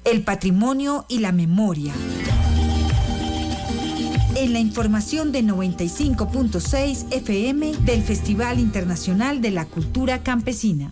el patrimonio y la memoria. En la información de 95.6 FM del Festival Internacional de la Cultura Campesina.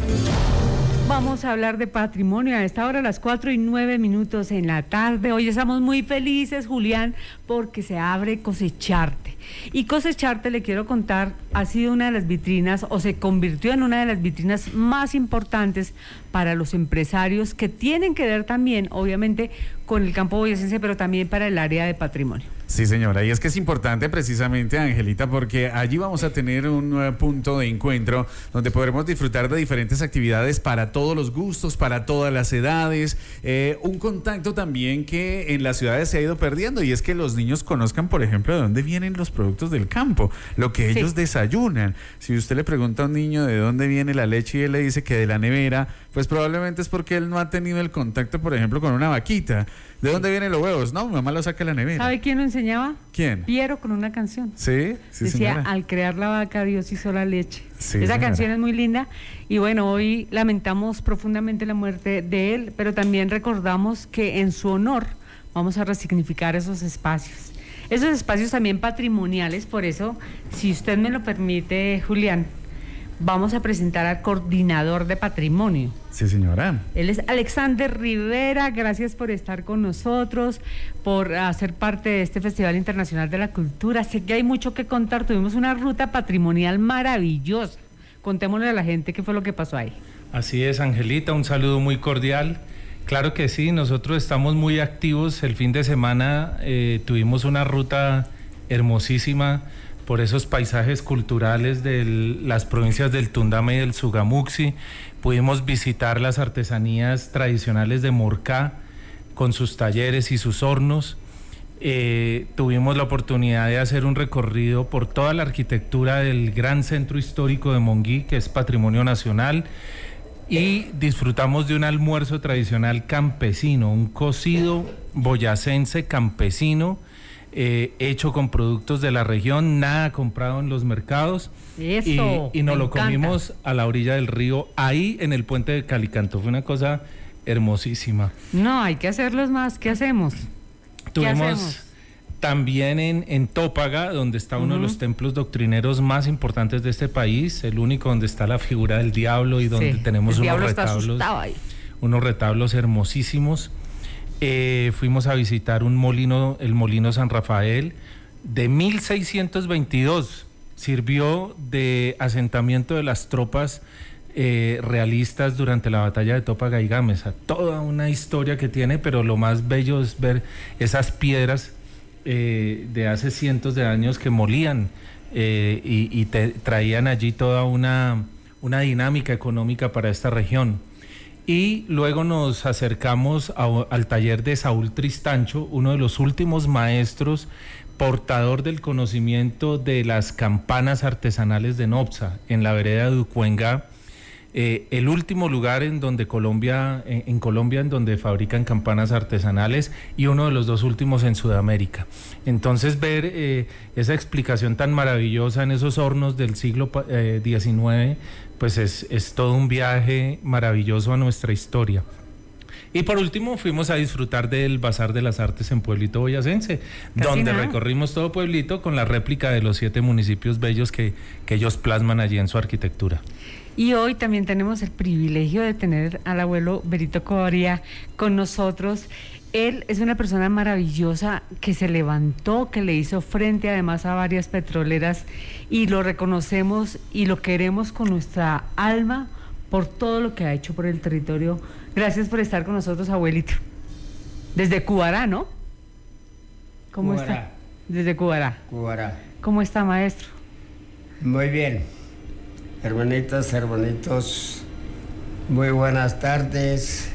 Vamos a hablar de patrimonio a esta hora, a las 4:09 en la tarde. Hoy estamos muy felices, Julián, porque se abre Cosecharte. Y Cosecharte, le quiero contar, ha sido una de las vitrinas, o se convirtió en una de las vitrinas más importantes para los empresarios que tienen que ver también, obviamente, con el campo boyacense, pero también para el área de patrimonio. Sí, señora, y es que es importante precisamente, Angelita, porque allí vamos a tener un nuevo punto de encuentro donde podremos disfrutar de diferentes actividades para todos los gustos, para todas las edades, un contacto también que en las ciudades se ha ido perdiendo, y es que los niños conozcan, por ejemplo, de dónde vienen los productos del campo, lo que ellos desayunan. Si usted le pregunta a un niño de dónde viene la leche y él le dice que de la nevera, pues probablemente es porque él no ha tenido el contacto, por ejemplo, con una vaquita. ¿De dónde vienen los huevos? No, mi mamá los saca de la nevera. ¿Sabe quién lo enseñaba? ¿Quién? Piero, con una canción. Sí, sí, decía, señora. al crear la vaca, Dios hizo la leche. Sí, esa señora. canción es muy linda. Y bueno, hoy lamentamos profundamente la muerte de él, pero también recordamos que en su honor vamos a resignificar esos espacios. Esos espacios también patrimoniales. Por eso, si usted me lo permite, Julián, vamos a presentar al coordinador de patrimonio. Sí, señora. Él es Alexander Rivera. Gracias por estar con nosotros, por hacer parte de este Festival Internacional de la Cultura. Sé que hay mucho que contar. Tuvimos una ruta patrimonial maravillosa. Contémosle a la gente qué fue lo que pasó ahí. Así es, Angelita, un saludo muy cordial. Claro que sí, nosotros estamos muy activos. El fin de semana tuvimos una ruta hermosísima por esos paisajes culturales de las provincias del Tundama y del Sugamuxi. Pudimos visitar las artesanías tradicionales de Morcá con sus talleres y sus hornos. Tuvimos la oportunidad de hacer un recorrido por toda la arquitectura del gran centro histórico de Monguí, que es Patrimonio Nacional, y disfrutamos de un almuerzo tradicional campesino, un cocido boyacense campesino, hecho con productos de la región, nada comprado en los mercados. Eso, y nos lo comimos a la orilla del río, ahí en el puente de Calicanto. Fue una cosa hermosísima. No, hay que hacerlos más. ¿Qué hacemos? Tuvimos también en Tópaga, donde está uno de los templos doctrineros más importantes de este país, el único donde está la figura del diablo y donde tenemos unos retablos hermosísimos. Fuimos a visitar un molino, el Molino San Rafael, de 1622. Sirvió de asentamiento de las tropas realistas durante la batalla de Tópaga y Gámeza. Toda una historia que tiene, pero lo más bello es ver esas piedras de hace cientos de años que molían y traían allí toda una dinámica económica para esta región. Y luego nos acercamos al taller de Saúl Tristancho, uno de los últimos maestros, portador del conocimiento de las campanas artesanales de Nopsa, en la vereda de Ucuenga, el último lugar en Colombia en donde fabrican campanas artesanales, y uno de los dos últimos en Sudamérica. Entonces ver esa explicación tan maravillosa en esos hornos del siglo XIX, pues es todo un viaje maravilloso a nuestra historia. Y por último fuimos a disfrutar del Bazar de las Artes en Pueblito Boyacense, donde recorrimos todo Pueblito con la réplica de los 7 municipios bellos que ellos plasman allí en su arquitectura. Y hoy también tenemos el privilegio de tener al abuelo Berito Coria con nosotros. Él es una persona maravillosa que se levantó, que le hizo frente además a varias petroleras, y lo reconocemos y lo queremos con nuestra alma por todo lo que ha hecho por el territorio. Gracias por estar con nosotros, abuelito. Desde Cubará, ¿no? ¿Cómo está? Desde Cubará. Cubará. ¿Cómo está, maestro? Muy bien. Hermanitas, hermanitos, muy buenas tardes.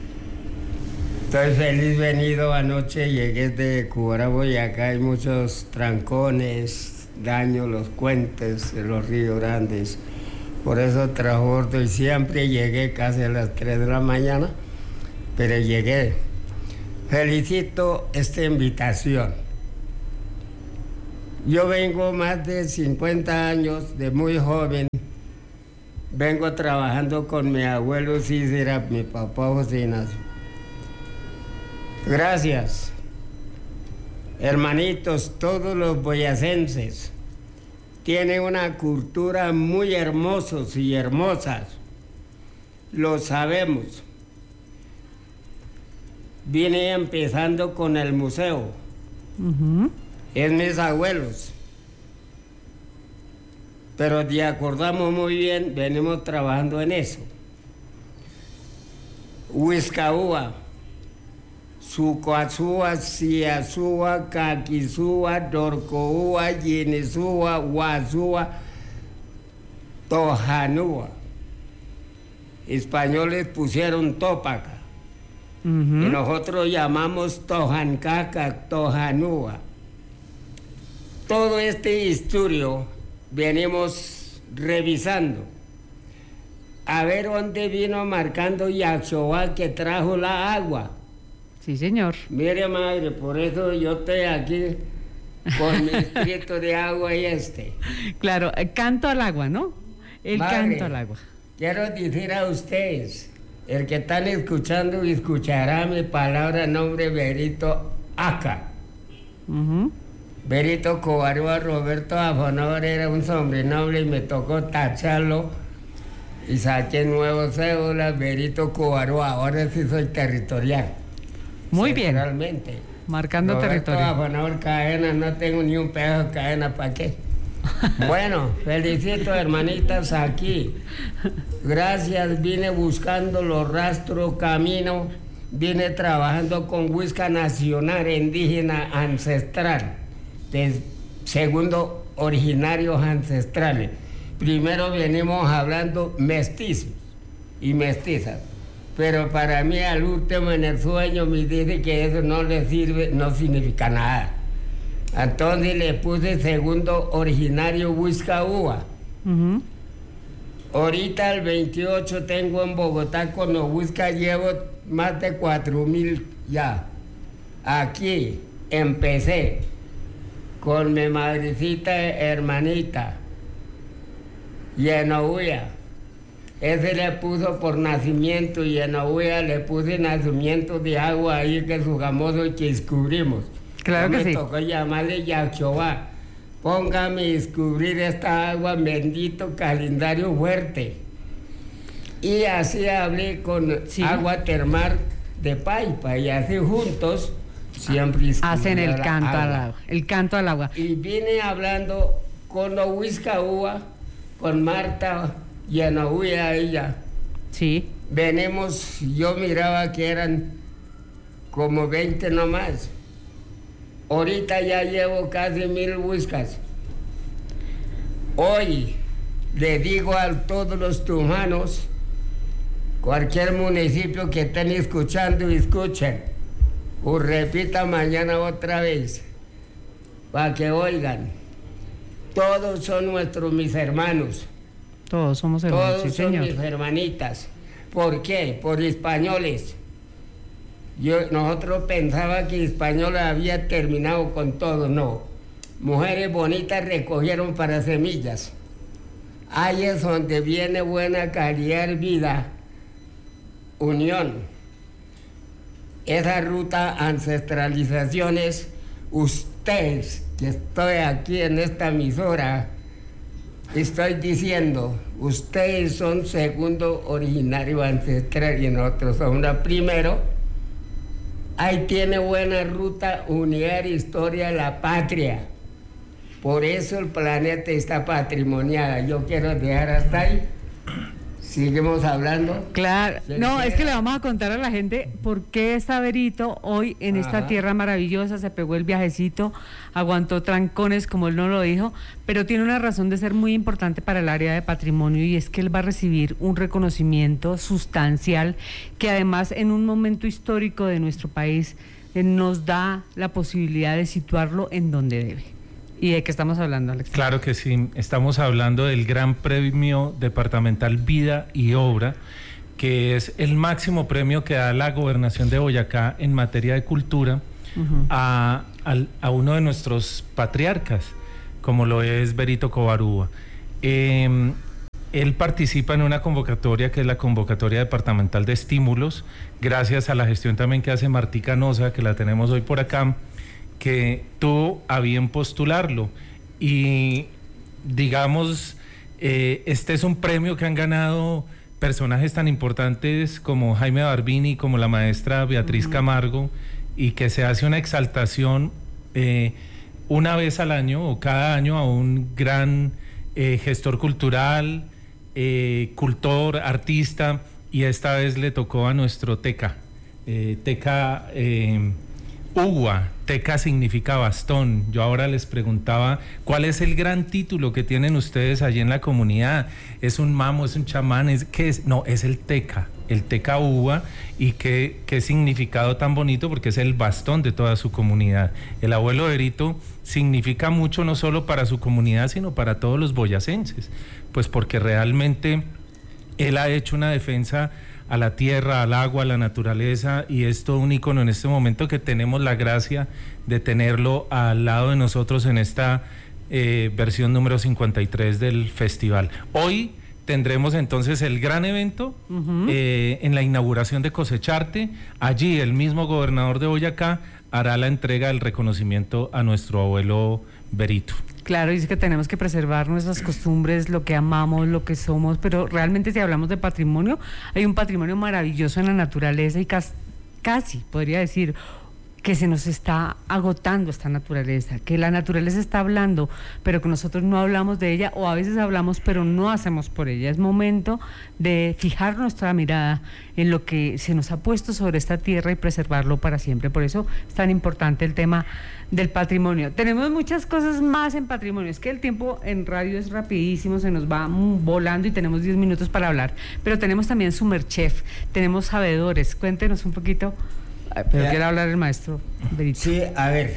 Estoy feliz venido. Anoche llegué de Cubará, Boyacá, hay muchos trancones, daño los puentes de los ríos grandes. Por eso transbordo y siempre llegué casi a las 3 de la mañana, pero llegué. Felicito esta invitación. Yo vengo más de 50 años, de muy joven. Vengo trabajando con mi abuelo Cícera, mi papá José Ignacio. Gracias. Hermanitos, todos los boyacenses tienen una cultura muy hermosos y hermosas. Lo sabemos. Vine empezando con el museo. Es mis abuelos. Pero de acordamos muy bien, venimos trabajando en eso. Huizcaúa, Sucoazúa, Ciazúa, Caquizúa, Dorcoúa, Yinisúa, Guazúa, Tojanúa. Españoles pusieron Tópaca. Y nosotros llamamos Tojancaca, Tojanúa. Todo este estudio venimos revisando. A ver dónde vino marcando Yaxoá que trajo la agua. Sí, señor. Mire, madre, por eso yo estoy aquí con mi escrito de agua y Claro, canto al agua, ¿no? El madre, canto al agua. Quiero decir a ustedes, el que están escuchando escuchará mi palabra, nombre Berito Aca. Berito Covarúa Roberto Afonor era un sobrenombre y me tocó tacharlo y saqué nuevo cédula, Berito Covarúa, ahora sí soy territorial. Muy bien. Realmente. Marcando Roberto territorio. Afonor Cadena, no tengo ni un pedazo de cadena, ¿para qué? Bueno, felicito hermanitas aquí. Gracias, vine buscando los rastros, camino, vine trabajando con Huizca Nacional Indígena Ancestral, de segundo originarios ancestrales. Primero venimos hablando mestizos y mestizas, pero para mí al último en el sueño me dice que eso no le sirve, no significa nada. Entonces le puse segundo originario Huizcaúa. Ahorita el 28 tengo en Bogotá con los Huizca, llevo más de 4,000 ya. Aquí empecé con mi madrecita hermanita, Yenohuia. Ese le puso por nacimiento, Yenohuia le puse nacimiento de agua ahí que su famoso que descubrimos. Claro que sí. Me tocó llamarle Yaxoá. Póngame a descubrir esta agua, bendito calendario fuerte. Y así hablé con agua termal de Paipa y así juntos siempre hacen el canto al agua. El canto al agua. Y vine hablando con los Huizcaúa, con Marta Yenohuia ella. Sí. Venimos, yo miraba que eran como 20 nomás. Ahorita ya llevo casi 1,000 Huizcas. Hoy le digo a todos los tumanos, cualquier municipio que estén escuchando, escuchen. O repita mañana otra vez, para que oigan. Todos son mis hermanos. Todos somos hermanos, todos sí, son señor. mis hermanitas. ¿Por qué? Por españoles. Nosotros pensaba que español había terminado con todo, no. Mujeres bonitas recogieron para semillas. Ahí es donde viene buena calidad de vida, unión. Esa ruta ancestralizaciones, ustedes que estoy aquí en esta emisora, estoy diciendo, ustedes son segundo originario ancestral y nosotros somos primero. Ahí tiene buena ruta, unidad, historia, la patria. Por eso el planeta está patrimoniada. Yo quiero dejar hasta ahí. ¿Seguimos hablando? Claro. No, es que le vamos a contar a la gente por qué está Berito hoy en esta tierra maravillosa, se pegó el viajecito, aguantó trancones, como él no lo dijo, pero tiene una razón de ser muy importante para el área de patrimonio y es que él va a recibir un reconocimiento sustancial que además en un momento histórico de nuestro país nos da la posibilidad de situarlo en donde debe. ¿Y de qué estamos hablando, Alex? Claro que sí, estamos hablando del Gran Premio Departamental Vida y Obra, que es el máximo premio que da la Gobernación de Boyacá en materia de cultura a uno de nuestros patriarcas, como lo es Berito Covarúa. él participa en una convocatoria que es la convocatoria departamental de estímulos, gracias a la gestión también que hace Martí Canosa, que la tenemos hoy por acá, que tuvo a bien postularlo. Y digamos, este es un premio que han ganado personajes tan importantes como Jaime Barbini, como la maestra Beatriz Camargo, y que se hace una exaltación una vez al año o cada año a un gran gestor cultural, cultor, artista, y esta vez le tocó a nuestro Teca. Teca Ugua. Teca significa bastón. Yo ahora les preguntaba cuál es el gran título que tienen ustedes allí en la comunidad. ¿Es un mamo, es un chamán? ¿Qué es? No, es el Teca Ugua. Y qué significado tan bonito, porque es el bastón de toda su comunidad. El abuelo Berito significa mucho no solo para su comunidad, sino para todos los boyacenses, pues porque realmente él ha hecho una defensa a la tierra, al agua, a la naturaleza, y es todo un ícono en este momento que tenemos la gracia de tenerlo al lado de nosotros en esta versión número 53 del festival. Hoy tendremos entonces el gran evento en la inauguración de Cosecharte. Allí el mismo gobernador de Boyacá hará la entrega del reconocimiento a nuestro abuelo Berito. Claro, dice que tenemos que preservar nuestras costumbres, lo que amamos, lo que somos, pero realmente si hablamos de patrimonio, hay un patrimonio maravilloso en la naturaleza y casi podría decir que se nos está agotando esta naturaleza, que la naturaleza está hablando, pero que nosotros no hablamos de ella, o a veces hablamos pero no hacemos por ella. Es momento de fijar nuestra mirada en lo que se nos ha puesto sobre esta tierra y preservarlo para siempre. Por eso es tan importante el tema del patrimonio. Tenemos muchas cosas más en patrimonio, es que el tiempo en radio es rapidísimo, se nos va volando y tenemos 10 minutos para hablar, pero tenemos también Sumerchef, tenemos sabedores. Cuéntenos un poquito. Pero quiere hablar el maestro Berito. Sí, a ver,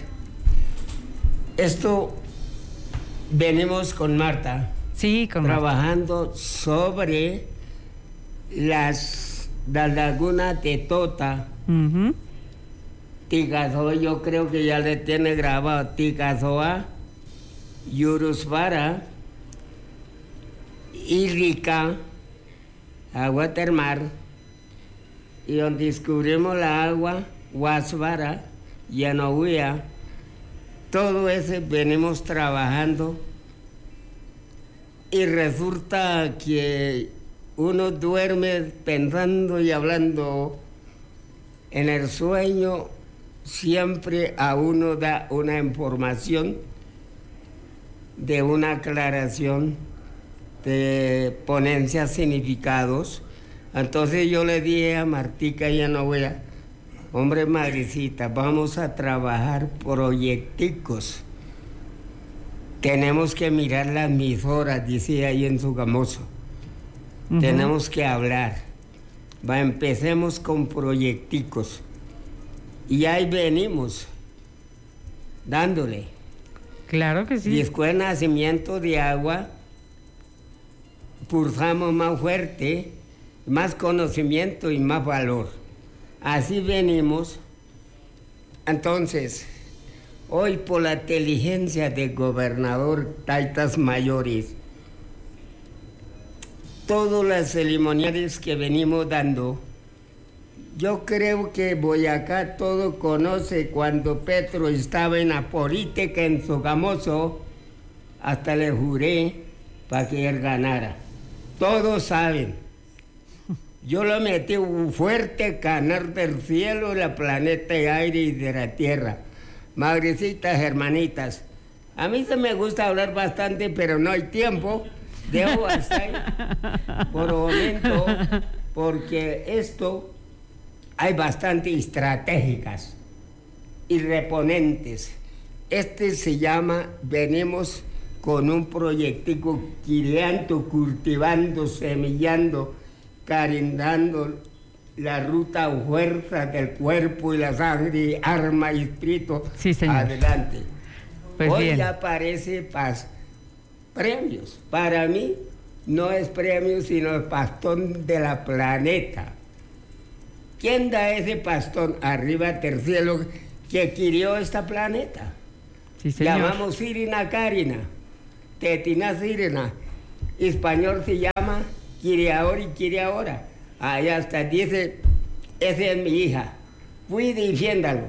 esto venimos con Marta, trabajando sobre las lagunas de Tota, Tigazoa, yo creo que ya le tiene grabado Tigazoa, Yurusvara, Irica, agua termal, y donde descubrimos la agua, Guasvara, Yanahuia, todo eso venimos trabajando, y resulta que uno duerme pensando y hablando. En el sueño siempre a uno da una información de una aclaración de ponencias, significados. Entonces yo le dije a Martica y a Novoya, hombre, Madrecita, vamos a trabajar proyecticos. Tenemos que mirar las emisoras, dice ahí en Sogamoso. Tenemos que hablar. Empecemos con proyecticos. Y ahí venimos, dándole. Claro que sí. Después del nacimiento de agua, pulsamos más fuerte, más conocimiento y más valor. Así venimos. Entonces, hoy por la inteligencia del gobernador Taitas Mayores, todas las ceremoniales que venimos dando, yo creo que Boyacá todo conoce cuando Petro estaba en la política en Sogamoso, hasta le juré para que él ganara. Todos saben. Yo lo metí un fuerte canal del cielo, la planeta de aire y de la tierra. Madrecitas, hermanitas, a mí se me gusta hablar bastante, pero no hay tiempo. Debo hasta ahí por un momento, porque esto hay bastante estratégicas y reponentes. Este se llama, venimos con un proyectico criando, cultivando, semillando, carendando la ruta o fuerza del cuerpo y la sangre, arma y espíritu. Sí, señor. Adelante. Pues hoy bien. ya parece premios. Para mí no es premio, sino el pastón de la planeta. ¿Quién da ese pastón arriba del cielo que crió esta planeta? Sí, señor. Llamamos Sirina Karina, Tetina Sirina. Español se llama quiere ahora. Ahí hasta dice, esa es mi hija. Fui diciéndolo.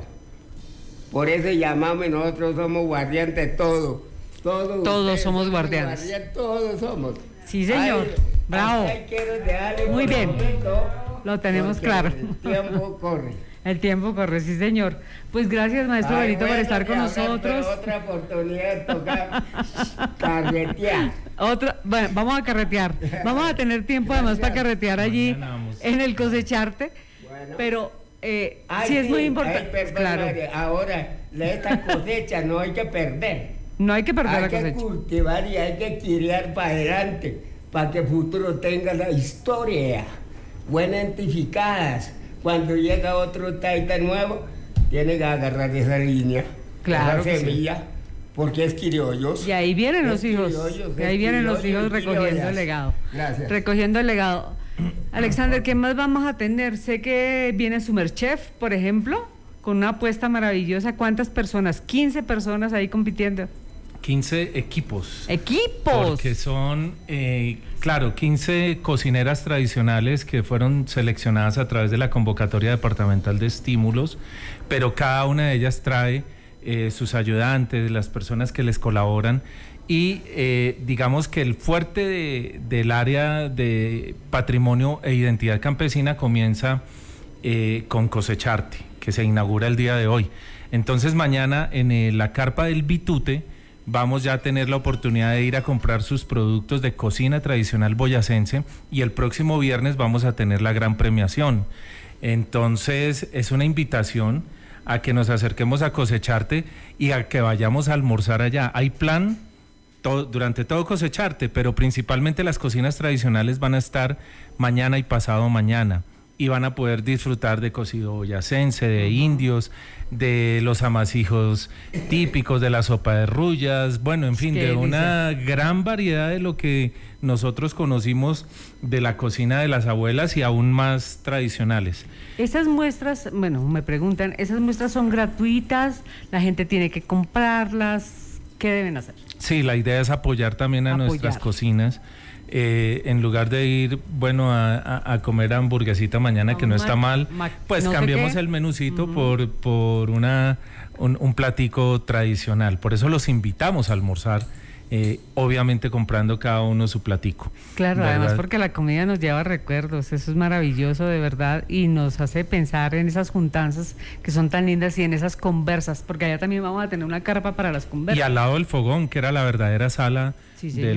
Por eso llamamos, nosotros somos guardianes de todo. Todos somos guardianes. Todos somos. Sí, señor. Bravo. Muy bien. Lo tenemos claro. El tiempo corre. El tiempo corre, sí, señor. Pues gracias, maestro Berito, por estar con nosotros. Otra oportunidad de tocar carretear. Bueno, vamos a carretear. Vamos a tener tiempo además para carretear allí en el Cosecharte. Bueno. Pero sí es muy importante. Claro. Ahora, esta cosecha no hay que perder. No hay que perder la cosecha. Hay que cultivar y hay que criar para adelante, para que el futuro tenga la historia buena identificadas. Cuando llega otro taita nuevo, tiene que agarrar esa línea, claro, esa semilla, sí. Porque es criollos. Y ahí vienen los hijos. Y ahí vienen los hijos recogiendo el legado. Gracias. Recogiendo el legado. Alexander, ¿qué más vamos a tener? Sé que viene Sumerchef, por ejemplo, con una apuesta maravillosa. ¿Cuántas personas? 15 personas ahí compitiendo. 15 equipos. ¡Equipos! Porque son, claro, 15 cocineras tradicionales que fueron seleccionadas a través de la convocatoria departamental de estímulos, pero cada una de ellas trae sus ayudantes, las personas que les colaboran, y digamos que el fuerte del área de patrimonio e identidad campesina comienza con Cosecharte, que se inaugura el día de hoy. Entonces mañana en la carpa del Bitute vamos ya a tener la oportunidad de ir a comprar sus productos de cocina tradicional boyacense, y el próximo viernes vamos a tener la gran premiación. Entonces es una invitación a que nos acerquemos a Cosecharte y a que vayamos a almorzar allá. Hay plan durante todo Cosecharte, pero principalmente las cocinas tradicionales van a estar mañana y pasado mañana, y van a poder disfrutar de cocido boyacense, de indios, de los amasijos típicos, de la sopa de rullas, bueno, en fin, de una gran variedad de lo que nosotros conocimos de la cocina de las abuelas y aún más tradicionales. Esas muestras, bueno, me preguntan, ¿esas muestras son gratuitas? ¿La gente tiene que comprarlas? ¿Qué deben hacer? Sí, la idea es apoyar también a nuestras cocinas. En lugar de ir, bueno, a comer hamburguesita mañana, que no está mal, pues no cambiemos el menucito por un platico tradicional. Por eso los invitamos a almorzar, obviamente comprando cada uno su platico. Claro, ¿verdad? Además porque la comida nos lleva recuerdos, eso es maravilloso de verdad, y nos hace pensar en esas juntanzas que son tan lindas y en esas conversas, porque allá también vamos a tener una carpa para las conversas. Y al lado del fogón, que era la verdadera sala. Sí, de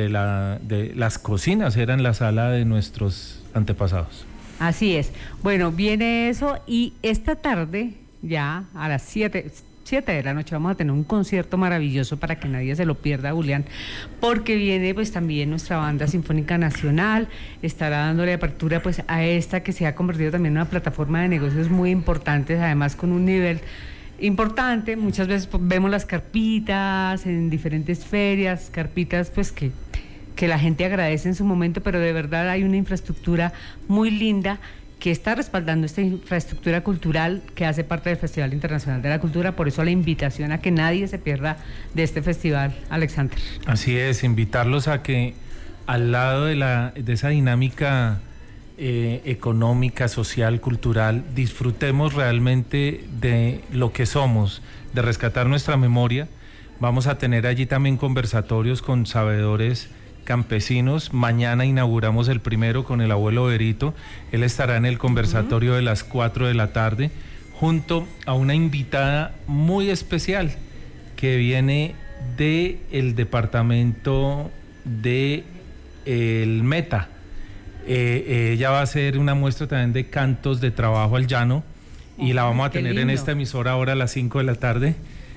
las cocinas, eran la sala de nuestros antepasados. Así es. Bueno, viene eso, y esta tarde, ya a las 7 de la noche, vamos a tener un concierto maravilloso para que nadie se lo pierda, Julián, porque viene pues también nuestra Banda Sinfónica Nacional, estará dándole apertura pues a esta que se ha convertido también en una plataforma de negocios muy importantes, además con un nivel importante. Muchas veces vemos las carpitas en diferentes ferias, carpitas pues que la gente agradece en su momento, pero de verdad hay una infraestructura muy linda que está respaldando esta infraestructura cultural que hace parte del Festival Internacional de la Cultura. Por eso la invitación a que nadie se pierda de este festival, Alexander. Así es, invitarlos a que al lado de esa dinámica económica, social, cultural, disfrutemos realmente de lo que somos, de rescatar nuestra memoria. Vamos a tener allí también conversatorios con sabedores campesinos. Mañana inauguramos el primero con el abuelo Berito. Él estará en el conversatorio de las 4 de la tarde, junto a una invitada muy especial que viene del departamento de el Meta. Ella va a hacer una muestra también de cantos de trabajo al llano, y la vamos a tener en esta emisora ahora a las 5 de la tarde,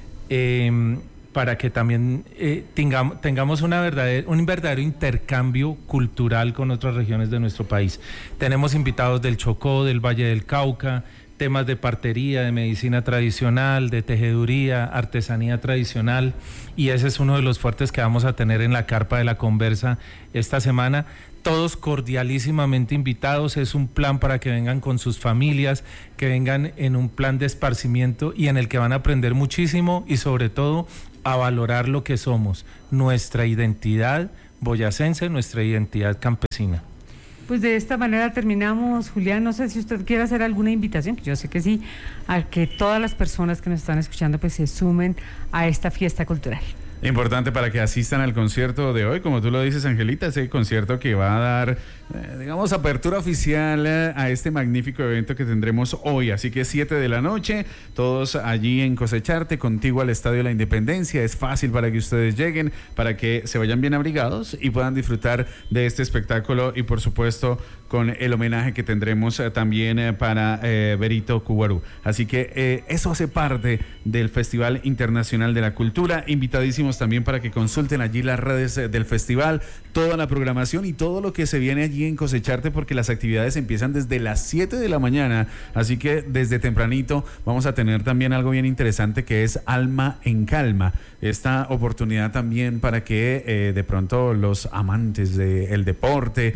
para que también tengamos un verdadero intercambio cultural con otras regiones de nuestro país. Tenemos invitados del Chocó, del Valle del Cauca, temas de partería, de medicina tradicional, de tejeduría, artesanía tradicional, y ese es uno de los fuertes que vamos a tener en la carpa de la conversa esta semana. Todos cordialísimamente invitados. Es un plan para que vengan con sus familias, que vengan en un plan de esparcimiento y en el que van a aprender muchísimo, y sobre todo a valorar lo que somos, nuestra identidad boyacense, nuestra identidad campesina. Pues de esta manera terminamos, Julián. No sé si usted quiere hacer alguna invitación, que yo sé que sí, a que todas las personas que nos están escuchando pues se sumen a esta fiesta cultural. Importante para que asistan al concierto de hoy, como tú lo dices, Angelita, ese concierto que va a dar, digamos, apertura oficial a este magnífico evento que tendremos hoy. Así que 7 de la noche, todos allí en Cosecharte, contigo al Estadio de la Independencia. Es fácil para que ustedes lleguen, para que se vayan bien abrigados y puedan disfrutar de este espectáculo y, por supuesto, con el homenaje que tendremos también para Berito Cubarú. Así que eso hace parte del Festival Internacional de la Cultura. Invitadísimos también para que consulten allí las redes del festival, toda la programación y todo lo que se viene allí en Cosecharte, porque las actividades empiezan desde las 7 de la mañana, así que desde tempranito vamos a tener también algo bien interesante que es Alma en Calma, esta oportunidad también para que de pronto los amantes del deporte,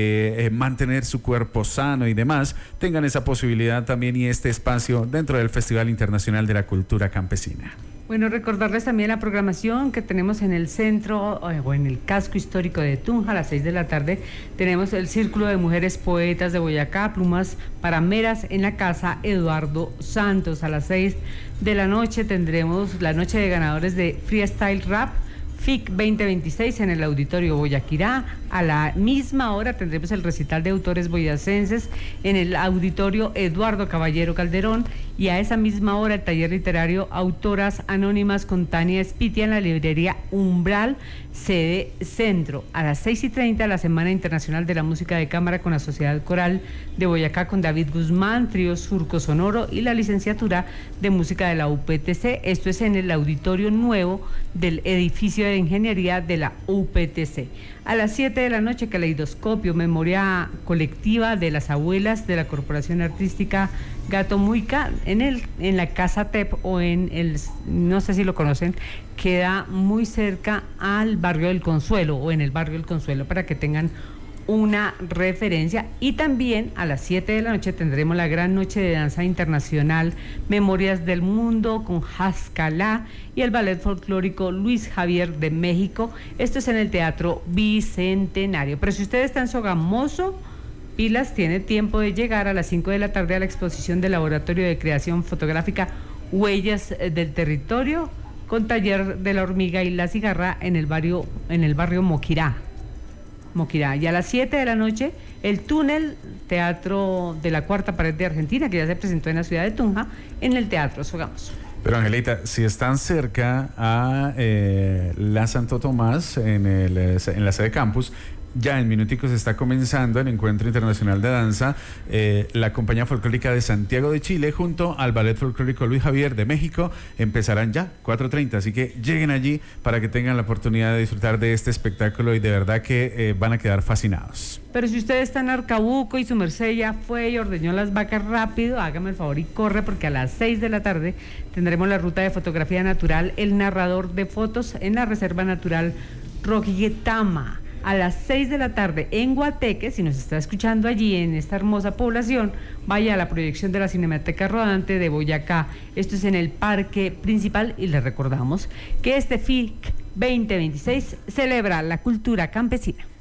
de mantener su cuerpo sano y demás, tengan esa posibilidad también y este espacio dentro del Festival Internacional de la Cultura Campesina. Bueno, recordarles también la programación que tenemos en el centro o en el casco histórico de Tunja a las 6 de la tarde. Tenemos el Círculo de Mujeres Poetas de Boyacá, Plumas Parameras en la Casa Eduardo Santos. A las 6 de la noche tendremos la noche de ganadores de Freestyle Rap FIC 2026 en el Auditorio Boyaquirá. A la misma hora tendremos el recital de autores boyacenses en el Auditorio Eduardo Caballero Calderón, y a esa misma hora el taller literario Autoras Anónimas con Tania Espitia en la librería Umbral, sede Centro. A las 6:30 la Semana Internacional de la Música de Cámara con la Sociedad Coral de Boyacá con David Guzmán, trío Surco Sonoro y la licenciatura de Música de la UPTC. Esto es en el auditorio nuevo del edificio de Ingeniería de la UPTC. A las 7 de la noche, Caleidoscopio, memoria colectiva de las abuelas de la Corporación Artística Gato Muica en la Casa TEP o en el, no sé si lo conocen, queda muy cerca al barrio del Consuelo o en el barrio del Consuelo, para que tengan una referencia. Y también a las 7 de la noche tendremos la gran noche de danza internacional Memorias del Mundo con Jascalá y el ballet folclórico Luis Javier de México. Esto es en el Teatro Bicentenario. Pero si usted está en Sogamoso, pilas, tiene tiempo de llegar a las 5 de la tarde a la exposición del Laboratorio de Creación Fotográfica Huellas del Territorio con taller de la hormiga y la cigarra en el barrio Moquirá. Y a las 7 de la noche, el Túnel, Teatro de la Cuarta Pared de Argentina, que ya se presentó en la ciudad de Tunja, en el Teatro Sogamoso. Pero Angelita, si están cerca a la Santo Tomás, en la sede campus, ya en minuticos está comenzando el Encuentro Internacional de Danza, la Compañía Folclórica de Santiago de Chile junto al Ballet Folclórico Luis Javier de México empezarán ya 4:30, así que lleguen allí para que tengan la oportunidad de disfrutar de este espectáculo y de verdad que van a quedar fascinados. Pero si usted está en Arcabuco y su merced ya fue y ordeñó las vacas rápido, hágame el favor y corre, porque a las 6 de la tarde tendremos la ruta de fotografía natural, el narrador de fotos en la Reserva Natural Roquiguetama. A las 6 de la tarde en Guateque, si nos está escuchando allí en esta hermosa población, vaya a la proyección de la Cinemateca Rodante de Boyacá. Esto es en el Parque Principal y les recordamos que este FIC 2026 celebra la cultura campesina.